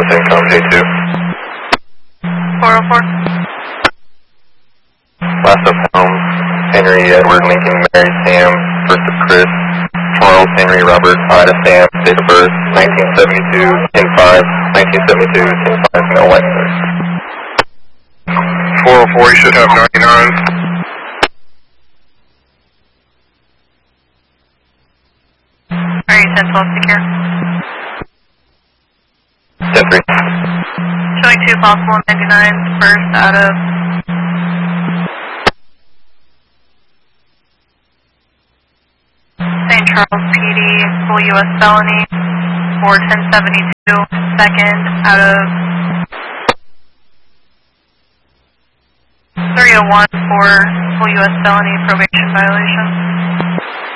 income J2. 404. Last up home, Henry, Edward, Lincoln, Mary, Sam, first of Chris, Charles, Henry, Robert, Ida, Sam, date of birth, 1972, 10-5, 1972, 10-5, no white nurse. 404, you should have 99. Are you 10-12 secure? 10-3. Showing 2 possible 99, first out of St. Charles PD, full U.S. felony for 1072, second out of 301 for full U.S. felony probation violation.